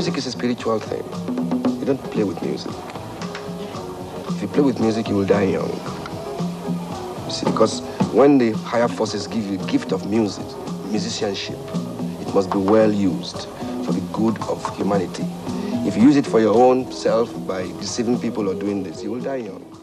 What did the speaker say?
Music is a spiritual thing. You don't play with music. If you play with music, you will die young. You see, because when the higher forces give you a gift of music, musicianship, it must be well used for the good of humanity. If you use it for your own self by deceiving people or doing this, you will die young.